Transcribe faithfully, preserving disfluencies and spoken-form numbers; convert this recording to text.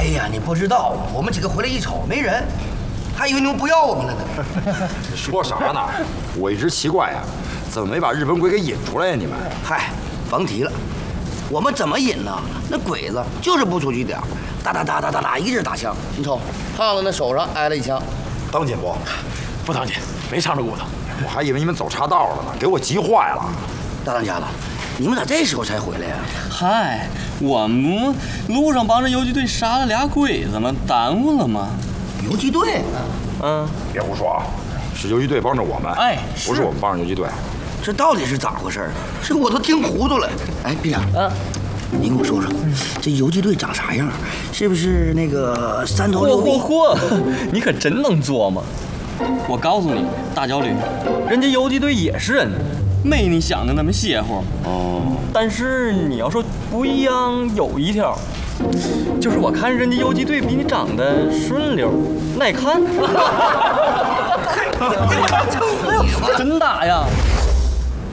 哎呀，你不知道，我们几个回来一瞅没人，还以为你们不要我们了呢。 说啥呢？我一直奇怪呀，怎么没把日本鬼给引出来呀？你们？ 嗨，甭提了，我们怎么引呢？那鬼子就是不出去点儿，哒哒哒哒哒哒一直打枪。你瞅，胖子那手上挨了一枪。 当紧不？ 不当紧，没伤着骨头。 我还以为你们走岔道了呢，给我急坏了。 大当家了，你们咋这时候才回来呀？ 嗨，我们路上帮着游击队杀了俩鬼子吗？耽误了吗？ 游击队？ 嗯， 别胡说啊！是游击队帮着我们， 哎， 不是我们帮着游击队。 这到底是咋回事？这我都听糊涂了。哎，队长，啊，你给我说说，这游击队长啥样？是不是那个三头六臂？ 嚯嚯嚯！你可真能琢磨。我告诉你，大脚驴，人家游击队也是人，没你想的那么邪乎。哦。但是你要说不一样，有一条，就是我看人家游击队比你长得顺溜，耐看。真打呀！